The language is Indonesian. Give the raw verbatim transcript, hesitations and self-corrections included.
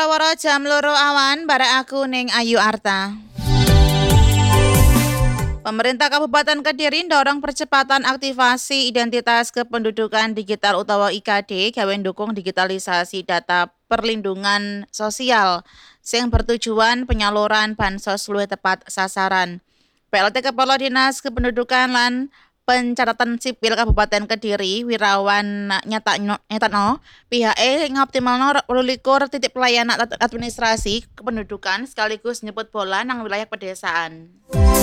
woro-woro jam loro awan bareng aku ning Ayu Arta. Pemerintah Kabupaten Kediri dorong percepatan aktivasi identitas kependudukan digital utawa I K D gawe ndukung digitalisasi data perlindungan sosial sing bertujuan penyaluran bansos luwih tepat sasaran. P L T Kepala Dinas Kependudukan lan Pencatatan Sipil Kabupaten Kediri Wirawan nyatakno nyatakno pihake ngoptimalno likur titik pelayanan administrasi kependudukan sekaligus nyebut bola nang wilayah pedesaan.